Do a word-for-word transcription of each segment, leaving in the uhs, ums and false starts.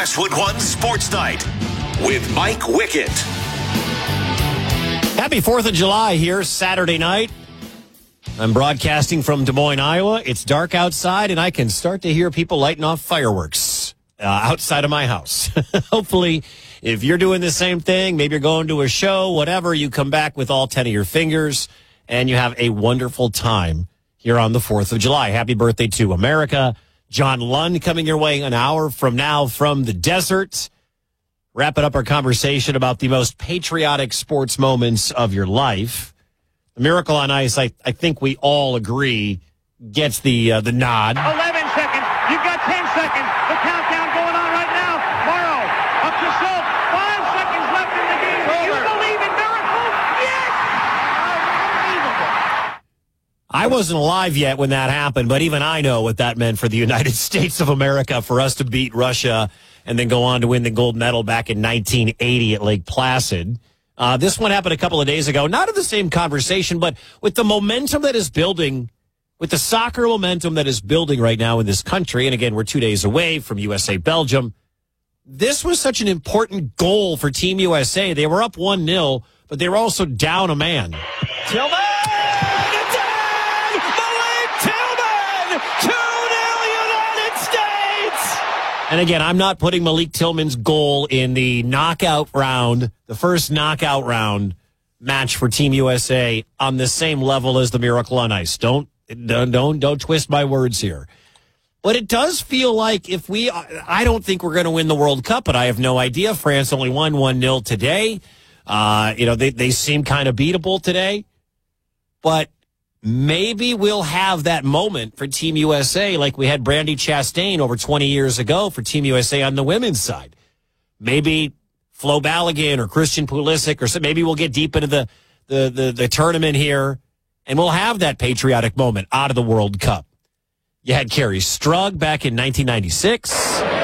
Westwood One Sports Night with Mike Wickett. Happy fourth of July here, Saturday night. I'm broadcasting from Des Moines, Iowa. It's dark outside, and I can start to hear people lighting off fireworks uh, outside of my house. Hopefully, if you're doing the same thing, maybe you're going to a show, whatever, you come back with all ten of your fingers, and you have a wonderful time here on the fourth of July. Happy birthday to America. John Lund coming your way an hour from now from the desert. Wrapping up our conversation about the most patriotic sports moments of your life. The Miracle on Ice, I, I think we all agree, gets the uh, the nod. eleven seconds. You've got ten seconds. The countdown going on right now. Morrow up to Schultz. Five seconds left in the game. Do you believe in miracles? Yes! Unbelievable. I wasn't alive yet when that happened, but even I know what that meant for the United States of America, for us to beat Russia and then go on to win the gold medal back in nineteen eighty at Lake Placid. Uh, this one happened a couple of days ago, not in the same conversation, but with the momentum that is building, with the soccer momentum that is building right now in this country. And again, we're two days away from U S A Belgium. This was such an important goal for Team U S A. They were up one nil, but they were also down a man. Tillman! And again, I'm not putting Malik Tillman's goal in the knockout round, the first knockout round match for Team U S A on the same level as the Miracle on Ice. Don't, don't, don't, don't twist my words here. But it does feel like if we, I don't think we're going to win the World Cup, but I have no idea. France only won one nil today. Uh, you know, they, they seem kind of beatable today. But maybe we'll have that moment for Team U S A like we had Brandi Chastain over twenty years ago for Team U S A on the women's side. Maybe Flo Balogun or Christian Pulisic, or so, maybe we'll get deep into the, the, the, the tournament here, and we'll have that patriotic moment out of the World Cup. You had Carrie Strug back in nineteen ninety-six. Carrie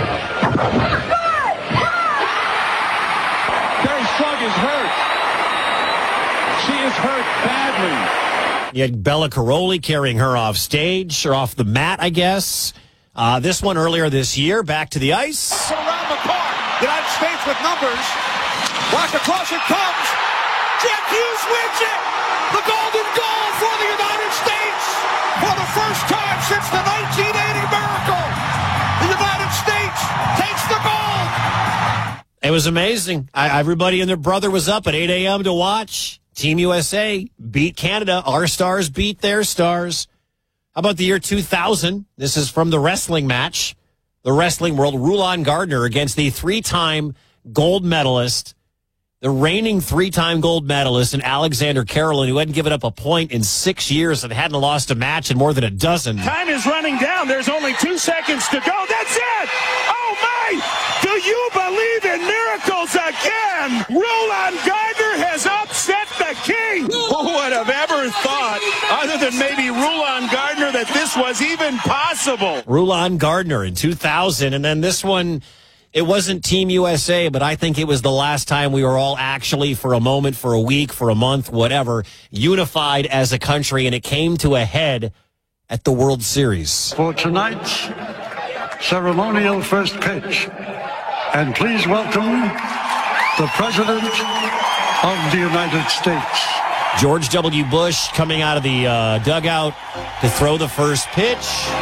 Strug is hurt. She is hurt badly. You had Bella Caroli carrying her off stage, or off the mat, I guess. Uh, this one earlier this year, back to the ice. Around the park. United States with numbers. Walk across it comes. Jeff Hughes wins it. The golden goal for the United States. For the first time since the nineteen eighty Miracle. The United States takes the gold. It was amazing. I, everybody and their brother was up at eight a.m. to watch. Team U S A beat Canada. Our stars beat their stars. How about the year two thousand? This is from the wrestling match. The wrestling world, Rulon Gardner against the three-time gold medalist, the reigning three-time gold medalist, and Alexander Karelin, who hadn't given up a point in six years and hadn't lost a match in more than a dozen. Time is running down. There's only two seconds to go. That's it. Oh, my. Do you believe in miracles again? Rulon Gardner has upset the king. Who would have ever thought, other than maybe Rulon Gardner, that this was even possible? Rulon Gardner in two thousand, and then this one, it wasn't Team U S A, but I think it was the last time we were all actually, for a moment, for a week, for a month, whatever, unified as a country, and it came to a head at the World Series. For tonight's ceremonial first pitch, and please welcome the President of the United States. George W. Bush coming out of the uh, dugout to throw the first pitch.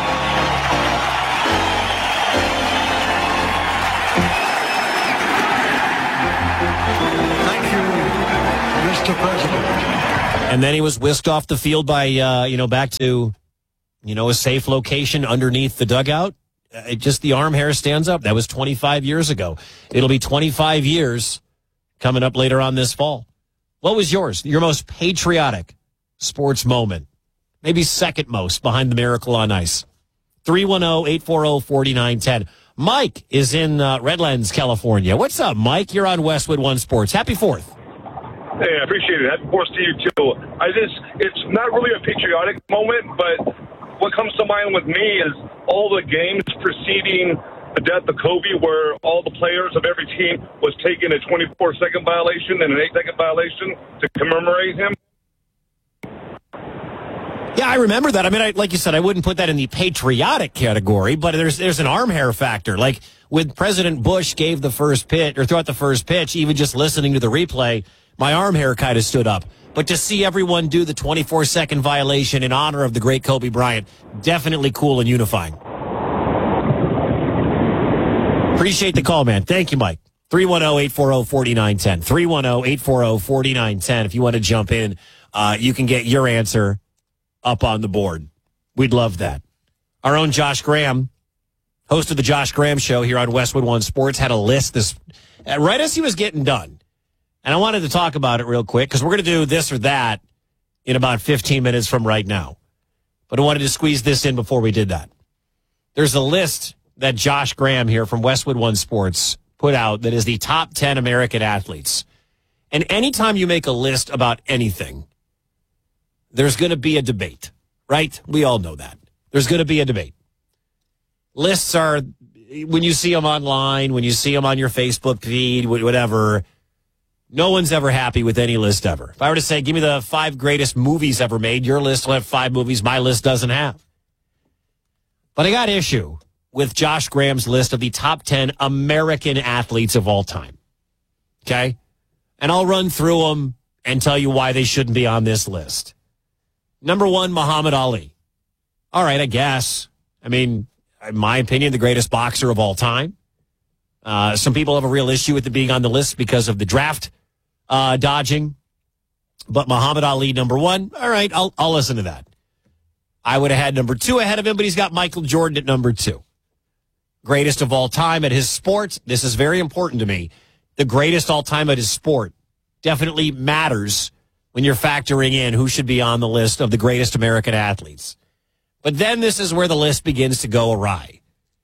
Thank you, Mister President. And then he was whisked off the field by, uh, you know, back to, you know, a safe location underneath the dugout. It just, the arm hair stands up. That was twenty-five years ago. It'll be twenty-five years coming up later on this fall. What was yours? Your most patriotic sports moment? Maybe second most behind the Miracle on Ice. three one zero, eight four zero, four nine one zero. Mike is in uh, Redlands, California. What's up, Mike? You're on Westwood One Sports. Happy fourth. Hey, I appreciate it. Happy fourth to you, too. I just, it's not really a patriotic moment, but what comes to mind with me is all the games preceding the death of Kobe, where all the players of every team was taking a twenty-four second violation and an eight second violation to commemorate him. Yeah, I remember that. I mean, I, like you said, I wouldn't put that in the patriotic category, but there's there's an arm hair factor. Like when President Bush gave the first pitch, or threw out the first pitch, even just listening to the replay, my arm hair kind of stood up. But to see everyone do the twenty-four second violation in honor of the great Kobe Bryant, definitely cool and unifying. Appreciate the call, man. Thank you, Mike. three one zero, eight four zero, four nine one zero. three one zero, eight four zero, four nine one zero. If you want to jump in, uh, you can get your answer up on the board. We'd love that. Our own Josh Graham, host of the Josh Graham Show here on Westwood One Sports, had a list this right as he was getting done. And I wanted to talk about it real quick because we're going to do this or that in about fifteen minutes from right now. But I wanted to squeeze this in before we did that. There's a list that Josh Graham here from Westwood One Sports put out that is the top ten American athletes. And anytime you make a list about anything, there's going to be a debate, right? We all know that. There's going to be a debate. Lists are, when you see them online, when you see them on your Facebook feed, whatever, no one's ever happy with any list ever. If I were to say, give me the five greatest movies ever made, your list will have five movies my list doesn't have. But I got issue with Josh Graham's list of the top ten American athletes of all time. Okay? And I'll run through them and tell you why they shouldn't be on this list. Number one, Muhammad Ali. All right, I guess. I mean, in my opinion, the greatest boxer of all time. Uh, some people have a real issue with it being on the list because of the draft uh, dodging. But Muhammad Ali, number one. All right, I'll, I'll listen to that. I would have had number two ahead of him, but he's got Michael Jordan at number two. Greatest of all time at his sport. This is very important to me. The greatest all time at his sport definitely matters when you're factoring in who should be on the list of the greatest American athletes. But then this is where the list begins to go awry.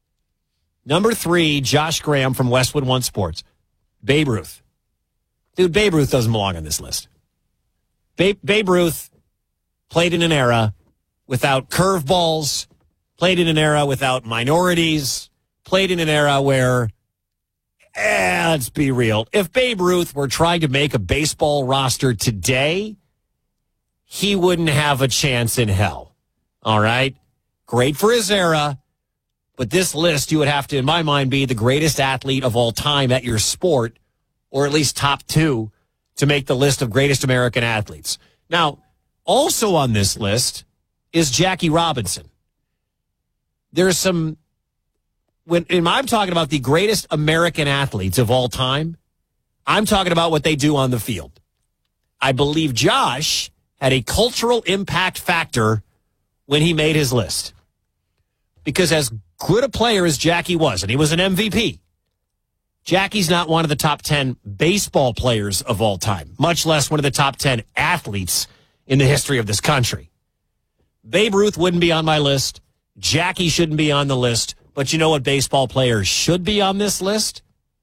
Number three, Josh Graham from Westwood One Sports. Babe Ruth. Dude, Babe Ruth doesn't belong on this list. Babe, Babe Ruth played in an era without curveballs, played in an era without minorities, played in an era where, eh, let's be real. If Babe Ruth were trying to make a baseball roster today, he wouldn't have a chance in hell. All right? Great for his era, but this list, you would have to, in my mind, be the greatest athlete of all time at your sport, or at least top two, to make the list of greatest American athletes. Now, also on this list is Jackie Robinson. There's some, when, when I'm talking about the greatest American athletes of all time, I'm talking about what they do on the field. I believe Josh had a cultural impact factor when he made his list. Because as good a player as Jackie was, and he was an M V P, Jackie's not one of the top ten baseball players of all time, much less one of the top ten athletes in the history of this country. Babe Ruth wouldn't be on my list. Jackie shouldn't be on the list. But you know what baseball players should be on this list?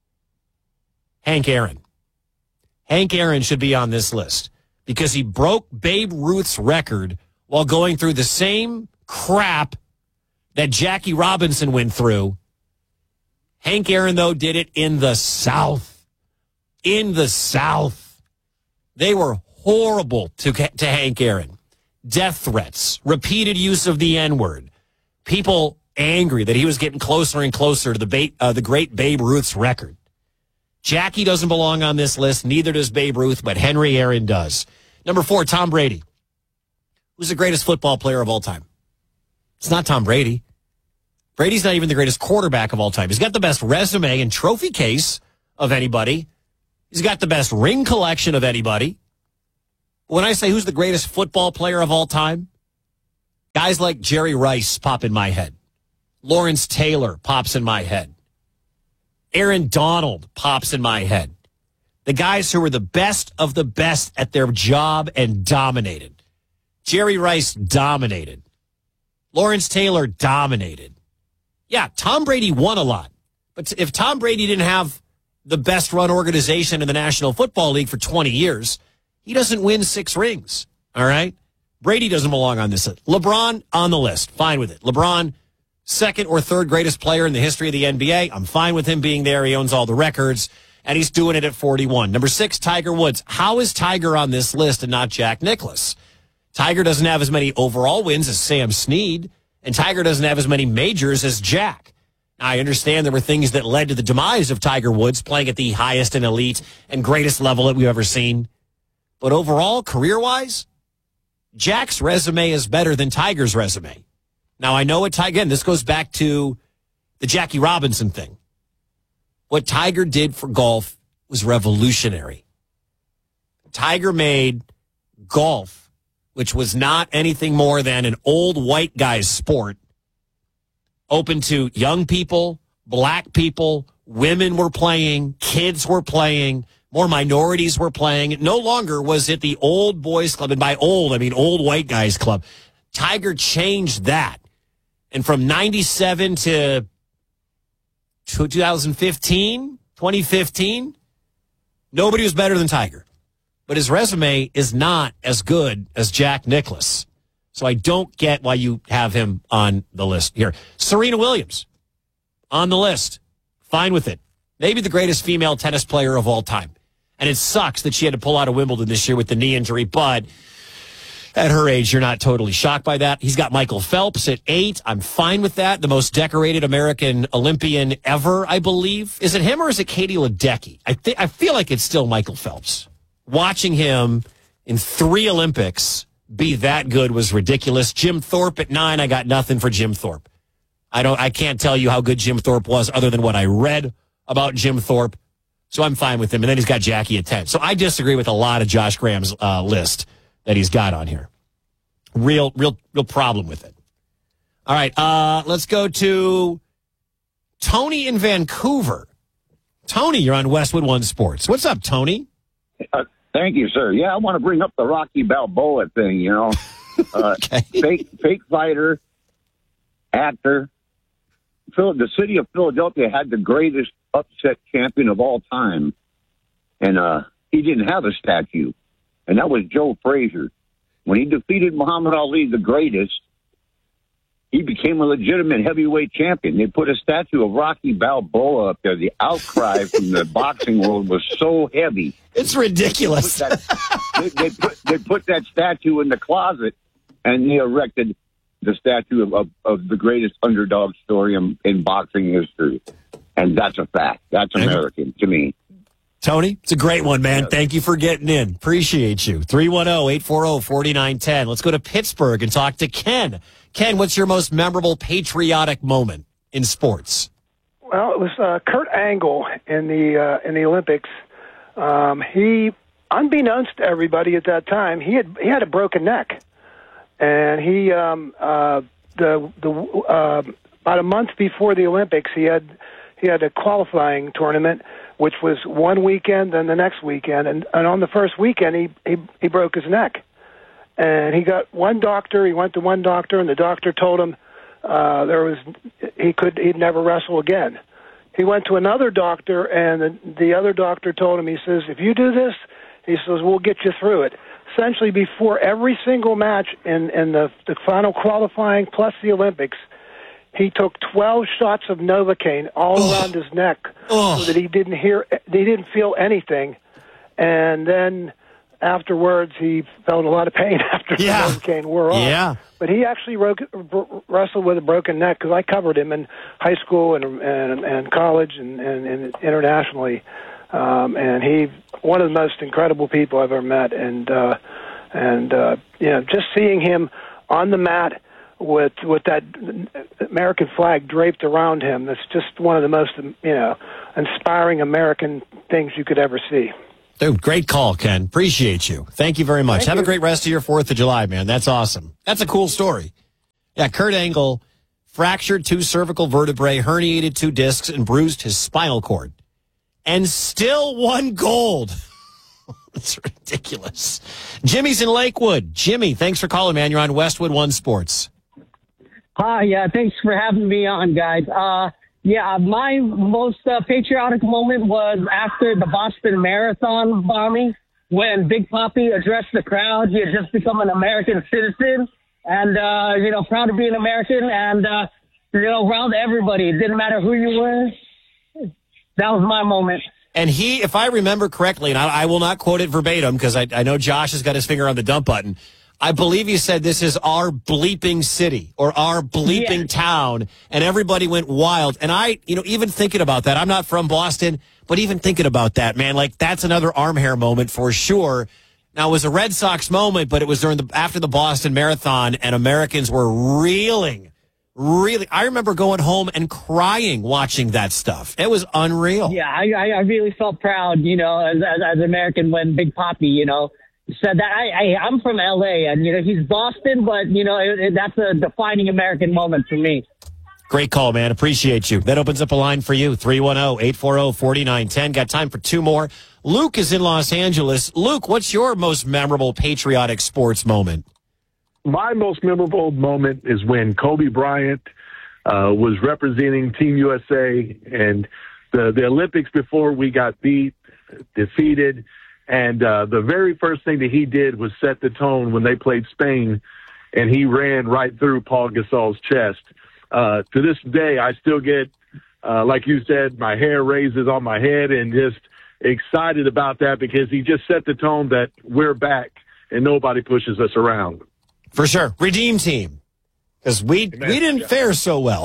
Hank Aaron. Hank Aaron should be on this list because he broke Babe Ruth's record while going through the same crap that Jackie Robinson went through. Hank Aaron, though, did it in the South. In the South. They were horrible to, to Hank Aaron. Death threats, repeated use of the N-word, people angry that he was getting closer and closer to the, ba- uh, the great Babe Ruth's record. Jackie doesn't belong on this list, neither does Babe Ruth, but Henry Aaron does. Number four, Tom Brady. Who's the greatest football player of all time? It's not Tom Brady. Brady's not even the greatest quarterback of all time. He's got the best resume and trophy case of anybody. He's got the best ring collection of anybody. When I say who's the greatest football player of all time, guys like Jerry Rice pop in my head. Lawrence Taylor pops in my head. Aaron Donald pops in my head. The guys who were the best of the best at their job and dominated. Jerry Rice dominated. Lawrence Taylor dominated. Yeah, Tom Brady won a lot. But if Tom Brady didn't have the best run organization in the National Football League for twenty years, he doesn't win six rings. All right? Brady doesn't belong on this list. LeBron on the list. Fine with it. LeBron, second or third greatest player in the history of the N B A. I'm fine with him being there. He owns all the records, and he's doing it at forty-one. Number six, Tiger Woods. How is Tiger on this list and not Jack Nicklaus? Tiger doesn't have as many overall wins as Sam Snead, and Tiger doesn't have as many majors as Jack. Now, I understand there were things that led to the demise of Tiger Woods playing at the highest and elite and greatest level that we've ever seen. But overall, career-wise, Jack's resume is better than Tiger's resume. Now, I know what Tiger, again, this goes back to the Jackie Robinson thing. What Tiger did for golf was revolutionary. Tiger made golf, which was not anything more than an old white guy's sport, open to young people, black people, women were playing, kids were playing, more minorities were playing. No longer was it the old boys club, and by old, I mean old white guys club. Tiger changed that. And from ninety-seven to twenty fifteen, twenty fifteen, nobody was better than Tiger. But his resume is not as good as Jack Nicklaus. So I don't get why you have him on the list here. Serena Williams, on the list. Fine with it. Maybe the greatest female tennis player of all time. And it sucks that she had to pull out of Wimbledon this year with the knee injury, but at her age, you're not totally shocked by that. He's got Michael Phelps at eight. I'm fine with that. The most decorated American Olympian ever, I believe. Is it him or is it Katie Ledecky? I think I feel like it's still Michael Phelps. Watching him in three Olympics be that good was ridiculous. Jim Thorpe at nine. I got nothing for Jim Thorpe. I don't. I can't tell you how good Jim Thorpe was other than what I read about Jim Thorpe. So I'm fine with him. And then he's got Jackie at ten. So I disagree with a lot of Josh Graham's uh, list that he's got on here. Real, real, real problem with it. All right, uh, let's go to Tony in Vancouver. Tony, you're on Westwood One Sports. What's up, Tony? Uh, thank you, sir. Yeah, I want to bring up the Rocky Balboa thing, you know. Uh, okay. Fake fake fighter, actor. Phil, the city of Philadelphia had the greatest upset champion of all time, and uh, he didn't have a statue, and that was Joe Frazier. When he defeated Muhammad Ali, the greatest, he became a legitimate heavyweight champion. They put a statue of Rocky Balboa up there. The outcry from the boxing world was so heavy. It's ridiculous. They put, that, they, they, put, they put that statue in the closet, and they erected the statue of, of, of the greatest underdog story in, in boxing history. And that's a fact. That's American to me. Tony, it's a great one, man. Thank you for getting in. Appreciate you. three one zero, eight four zero, four nine one zero. Let's go to Pittsburgh and talk to Ken. Ken, what's your most memorable patriotic moment in sports? Well, it was uh, Kurt Angle in the uh, in the Olympics. Um, he, unbeknownst to everybody at that time, he had he had a broken neck, and he um, uh, the the uh, about a month before the Olympics, he had he had a qualifying tournament, which was one weekend and the next weekend. And, and on the first weekend, he, he he broke his neck. And he got one doctor. He went to one doctor, and the doctor told him uh, there was he could he'd never wrestle again. He went to another doctor, and the, the other doctor told him, he says, if you do this, he says, we'll get you through it. Essentially, before every single match in, in the, the final qualifying plus the Olympics, he took twelve shots of Novocaine all oh. around his neck oh. so that he didn't hear, he didn't feel anything. And then afterwards, he felt a lot of pain after yeah. the Novocaine wore off. Yeah. But he actually wrote, wrestled with a broken neck because I covered him in high school and and, and college and, and, and internationally. Um, and he, one of the most incredible people I've ever met. And uh, and uh, you know, just seeing him on the mat with with that American flag draped around him, that's just one of the most, you know, inspiring American things you could ever see. Dude, great call, Ken. Appreciate you. Thank you very much. Thank Have you. a great rest of your fourth of July, man. That's awesome. That's a cool story. Yeah, Kurt Angle fractured two cervical vertebrae, herniated two discs, and bruised his spinal cord. And still won gold. That's ridiculous. Jimmy's in Lakewood. Jimmy, thanks for calling, man. You're on Westwood One Sports. Hi, yeah, thanks for having me on, guys. Uh, yeah, my most uh, patriotic moment was after the Boston Marathon bombing, when Big Papi addressed the crowd. He had just become an American citizen, and, uh, you know, proud to be an American, and, uh, you know, around everybody. It didn't matter who you were. That was my moment. And he, if I remember correctly, and I, I will not quote it verbatim because I, I know Josh has got his finger on the dump button, I believe he said this is our bleeping city or our bleeping Yeah. town, and everybody went wild. And I, you know, even thinking about that, I'm not from Boston, but even thinking about that, man, like that's another arm hair moment for sure. Now, it was a Red Sox moment, but it was during the after the Boston Marathon, and Americans were reeling. Really, I remember going home and crying watching that stuff. It was unreal. Yeah, I, I I really felt proud, you know, as, as, as an American when Big Papi, you know, said that. I, I, I'm from L A, and, you know, he's Boston, but, you know, it, it, that's a defining American moment for me. Great call, man. Appreciate you. That opens up a line for you, three one zero, eight four zero, four nine one zero. Got time for two more. Luke is in Los Angeles. Luke, what's your most memorable patriotic sports moment? My most memorable moment is when Kobe Bryant uh, was representing Team U S A and the, the Olympics before we got beat, defeated. And uh, the very first thing that he did was set the tone when they played Spain, and he ran right through Paul Gasol's chest. Uh, to this day, I still get, uh, like you said, my hair raises on my head and just excited about that because he just set the tone that we're back and nobody pushes us around. For sure. Redeem team. Because we Amen. we didn't Yeah. fare so well.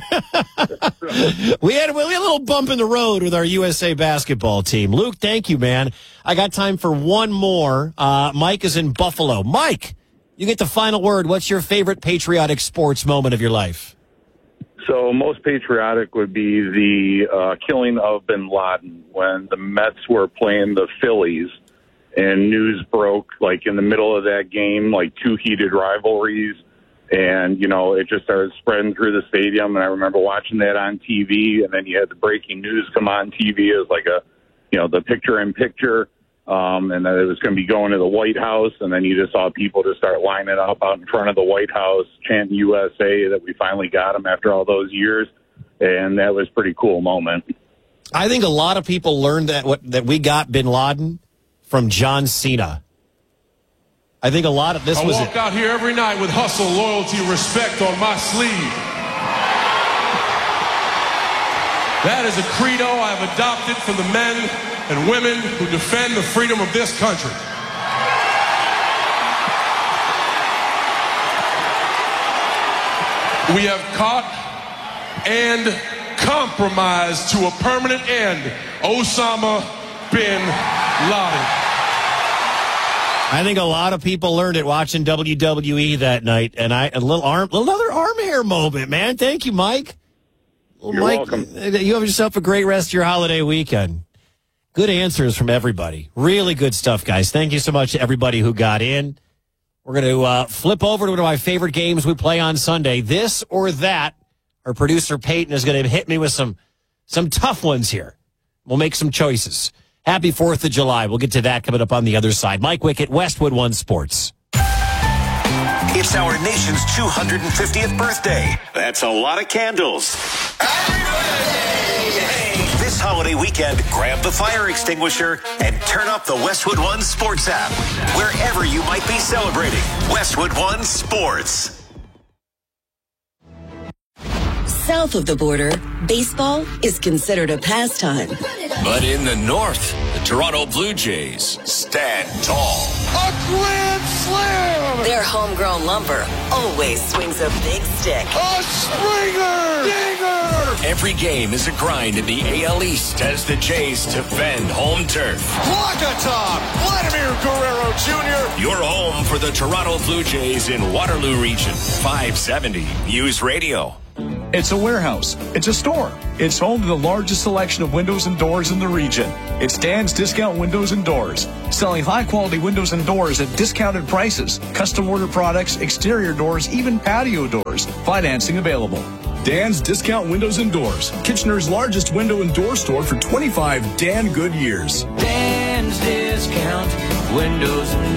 we, had, we had a little bump in the road with our U S A basketball team. Luke, thank you, man. I got time for one more. Uh, Mike is in Buffalo. Mike, you get the final word. What's your favorite patriotic sports moment of your life? So most patriotic would be the uh, killing of Bin Laden when the Mets were playing the Phillies and news broke like in the middle of that game, like two heated rivalries. And, you know, it just started spreading through the stadium. And I remember watching that on T V. And then you had the breaking news come on T V as like a, you know, the picture in picture. Um, and that it was going to be going to the White House. And then you just saw people just start lining up out in front of the White House, chanting U S A, that we finally got them after all those years. And that was a pretty cool moment. I think a lot of people learned that what that we got Bin Laden from John Cena. I think a lot of this I was walk out here every night with hustle, loyalty, respect on my sleeve. That is a credo I have adopted from the men and women who defend the freedom of this country. We have caught and compromised to a permanent end Osama bin Laden. I think a lot of people learned it watching W W E that night, and I a little arm, another arm hair moment, man. Thank you, Mike. Well, You're Mike, welcome. You have yourself a great rest of your holiday weekend. Good answers from everybody. Really good stuff, guys. Thank you so much to everybody who got in. We're going to uh, flip over to one of my favorite games we play on Sunday. This or that. Our producer Peyton is going to hit me with some some tough ones here. We'll make some choices. Happy fourth of July. We'll get to that coming up on the other side. Mike Wickett, Westwood One Sports. It's our nation's two hundred fiftieth birthday. That's a lot of candles. This holiday weekend, grab the fire extinguisher and turn up the Westwood One Sports app. Wherever you might be celebrating, Westwood One Sports. South of the border, baseball is considered a pastime. But in the north, the Toronto Blue Jays stand tall. A grand slam! Their homegrown lumber always swings a big stick. A Springer! Dinger! Every game is a grind in the A L East as the Jays defend home turf. Walk-a-top! Vladimir Guerrero Junior Your home for the Toronto Blue Jays in Waterloo Region. five seventy News Radio. It's a warehouse. It's a store. It's home to the largest selection of windows and doors in the region. It's Dan's Discount Windows and Doors, selling high-quality windows and doors at discounted prices, custom order products, exterior doors, even patio doors. Financing available. Dan's Discount Windows and Doors, Kitchener's largest window and door store for twenty-five Dan good years. Dan's Discount Windows and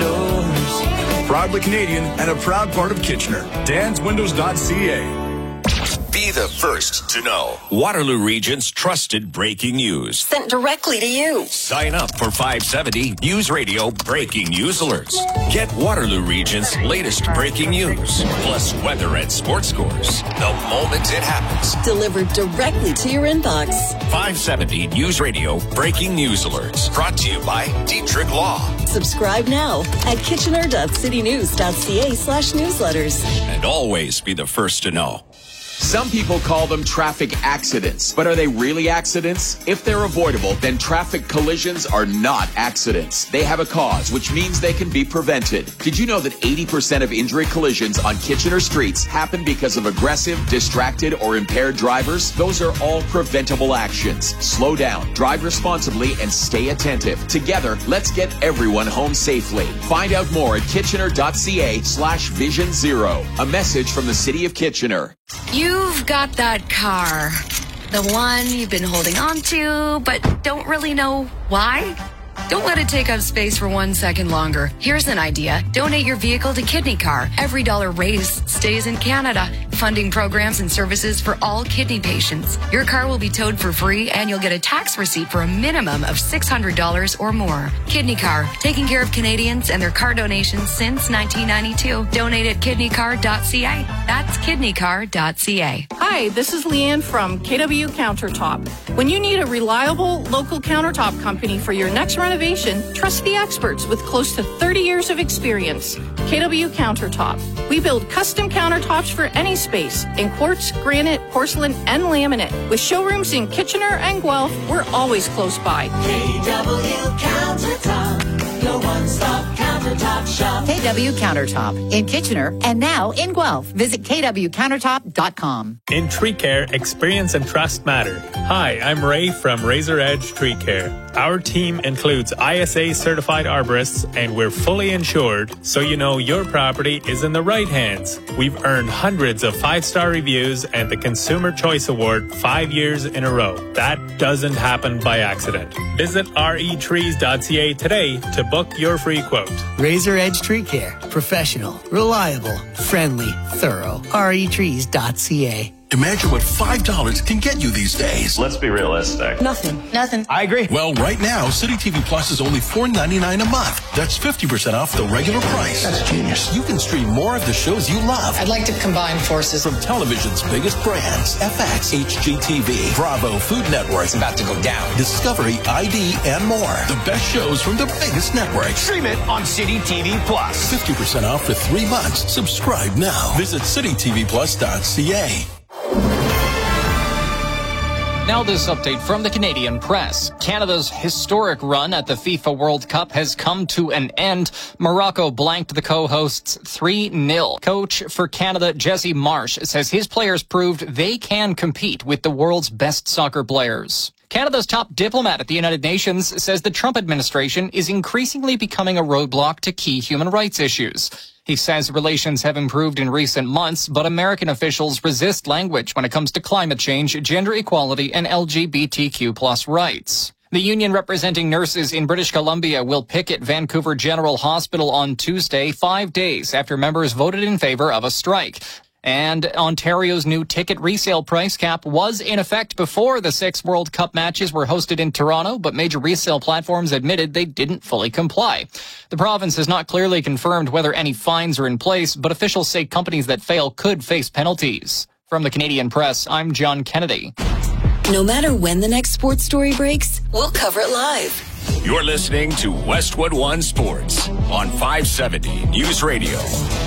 Doors. Proudly Canadian and a proud part of Kitchener. dans windows dot c a. Be Be the first to know. Waterloo Region's trusted breaking news. Sent directly to you. Sign up for five seventy News Radio breaking news alerts. Get Waterloo Region's latest breaking news, plus weather and sports scores the moment it happens. Delivered directly to your inbox. five seventy News Radio breaking news alerts. Brought to you by Dietrich Law. Subscribe now at kitchener.citynews.ca slash newsletters. And always be the first to know. Some people call them traffic accidents, but are they really accidents? If they're avoidable, then traffic collisions are not accidents. They have a cause, which means they can be prevented. Did you know that eighty percent of injury collisions on Kitchener streets happen because of aggressive, distracted, or impaired drivers? Those are all preventable actions. Slow down, drive responsibly, and stay attentive. Together, let's get everyone home safely. Find out more at kitchener.ca slash vision zero. A message from the City of Kitchener. You've got that car, the one you've been holding on to, but don't really know why. Don't let it take up space for one second longer. Here's an idea. Donate your vehicle to Kidney Car. Every dollar raised stays in Canada, funding programs and services for all kidney patients. Your car will be towed for free, and you'll get a tax receipt for a minimum of six hundred dollars or more. Kidney Car, taking care of Canadians and their car donations since nineteen ninety-two. Donate at kidney car dot c a. That's kidney car dot c a. Hi, this is Leanne from K W Countertop. When you need a reliable local countertop company for your next renovation, trust the experts with close to thirty years of experience. K W Countertop. We build custom countertops for any space in quartz, granite, porcelain, and laminate. With showrooms in Kitchener and Guelph, we're always close by. K W Countertop, your one-stop countertop shop. K W Countertop in Kitchener and now in Guelph. Visit k w countertop dot com. In tree care, experience and trust matter. Hi, I'm Ray from Razor Edge Tree Care. Our team includes I S A certified arborists, and we're fully insured, so you know your property is in the right hands. We've earned hundreds of five-star reviews and the Consumer Choice Award five years in a row. That doesn't happen by accident. Visit r e trees dot c a today to book your free quote. Razor Edge Tree Care. Professional, reliable, friendly, thorough. r e trees dot c a. Imagine what five dollars can get you these days. Let's be realistic. Nothing. Nothing. I agree. Well, right now, City T V Plus is only four ninety-nine a month. That's fifty percent off the regular price. That's genius. You can stream more of the shows you love. I'd like to combine forces. From television's biggest brands, F X, H G T V, Bravo, Food Network. It's about to go down. Discovery, I D, and more. The best shows from the biggest networks. Stream it on City T V Plus. fifty percent off for three months. Subscribe now. Visit city t v plus dot c a. Now this update from the Canadian Press. Canada's historic run at the FIFA World Cup has come to an end. Morocco blanked the co-hosts three nil. Coach for Canada, Jesse Marsh, says his players proved they can compete with the world's best soccer players. Canada's top diplomat at the United Nations says the Trump administration is increasingly becoming a roadblock to key human rights issues. He says relations have improved in recent months, but American officials resist language when it comes to climate change, gender equality, and L G B T Q plus rights. The union representing nurses in British Columbia will picket Vancouver General Hospital on Tuesday, five days after members voted in favor of a strike. And Ontario's new ticket resale price cap was in effect before the six World Cup matches were hosted in Toronto, but major resale platforms admitted they didn't fully comply. The province has not clearly confirmed whether any fines are in place, but officials say companies that fail could face penalties. From the Canadian Press, I'm John Kennedy. No matter when the next sports story breaks, we'll cover it live. You're listening to Westwood One Sports on five seventy News Radio.